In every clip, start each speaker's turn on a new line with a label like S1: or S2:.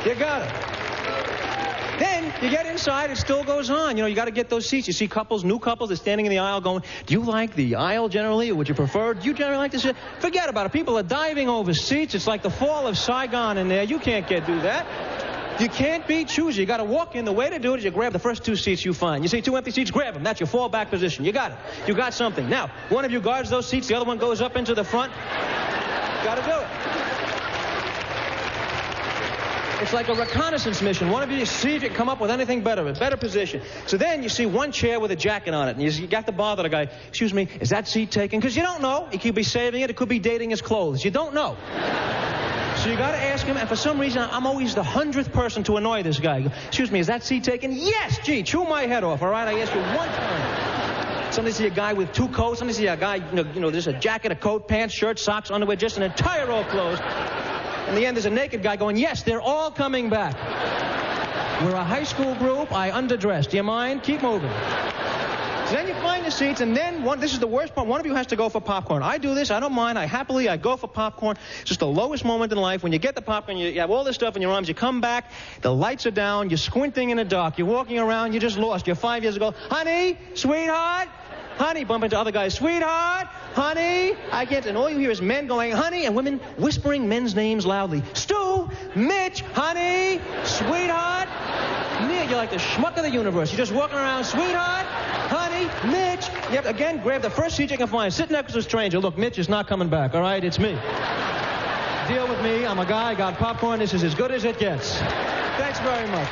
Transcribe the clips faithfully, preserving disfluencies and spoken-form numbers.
S1: You got it. Then you get inside, it still goes on. You know, you got to get those seats. You see couples, new couples, they're standing in the aisle going, do you like the aisle generally, or would you prefer? Do you generally like this? Forget about it. People are diving over seats. It's like the fall of Saigon in there. You can't get do that. You can't be choosy. You got to walk in. The way to do it is you grab the first two seats you find. You see two empty seats, grab them. That's your fallback position. You got it. You got something. Now, one of you guards those seats. The other one goes up into the front. Got to do it. It's like a reconnaissance mission. One of you see if you can come up with anything better, a better position. So then you see one chair with a jacket on it, and you got to bother the guy. Excuse me, is that seat taken? Because you don't know. He could be saving it. It could be dating his clothes. You don't know. So you got to ask him, and for some reason, I'm always the hundredth person to annoy this guy. Excuse me, is that seat taken? Yes, gee, chew my head off, all right? I asked you one time. Sometimes see a guy with two coats. Sometimes see a guy, you know, you know, there's a jacket, a coat, pants, shirt, socks, underwear, just an entire row of clothes. In the end, there's a naked guy going, yes, they're all coming back. We're a high school group. I underdressed. Do you mind? Keep moving. So then you find the seats, and then one, this is the worst part. One of you has to go for popcorn. I do this. I don't mind. I happily, I go for popcorn. It's just the lowest moment in life. When you get the popcorn, you, you have all this stuff in your arms. You come back. The lights are down. You're squinting in the dark. You're walking around. You're just lost. You're five years ago. Honey, sweetheart. Honey, bump into other guys. Sweetheart, honey, I can't. And all you hear is men going, honey, and women whispering men's names loudly. Stu, Mitch, honey, sweetheart. Mitch, you're like the schmuck of the universe. You're just walking around, sweetheart, honey, Mitch. You have to, again, grab the first seat you can find. Sit next to a stranger. Look, Mitch is not coming back, all right? It's me. Deal with me. I'm a guy. I got popcorn. This is as good as it gets. Thanks very much.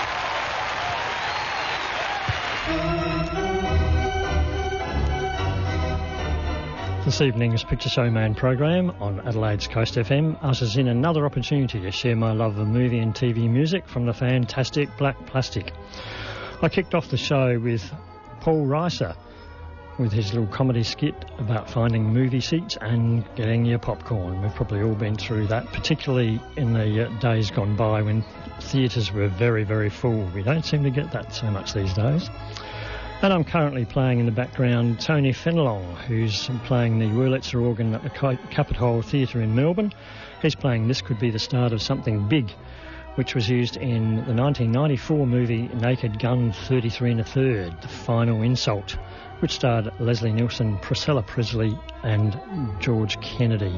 S2: This evening's Picture Show Man program on Adelaide's Coast F M ushers in another opportunity to share my love of movie and T V music from the fantastic Black Plastic. I kicked off the show with Paul Reiser with his little comedy skit about finding movie seats and getting your popcorn. We've probably all been through that, particularly in the uh, days gone by when theatres were very, very full. We don't seem to get that so much these days. And I'm currently playing in the background Tony Fenelon, who's playing the Wurlitzer organ at the Capitol Theatre in Melbourne. He's playing This Could Be the Start of Something Big, which was used in the nineteen ninety-four movie Naked Gun thirty-three and a third, The Final Insult, which starred Leslie Nielsen, Priscilla Presley and George Kennedy.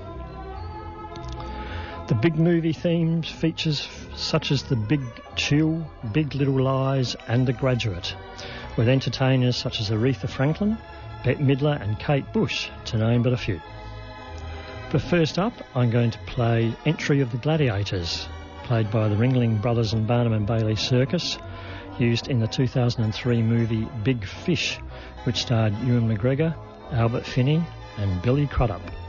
S2: The big movie themes features such as The Big Chill, Big Little Lies and The Graduate, with entertainers such as Aretha Franklin, Bette Midler and Kate Bush, to name but a few. But first up, I'm going to play Entry of the Gladiators, played by the Ringling Brothers and Barnum and Bailey Circus, used in the two thousand three movie Big Fish, which starred Ewan McGregor, Albert Finney and Billy Crudup.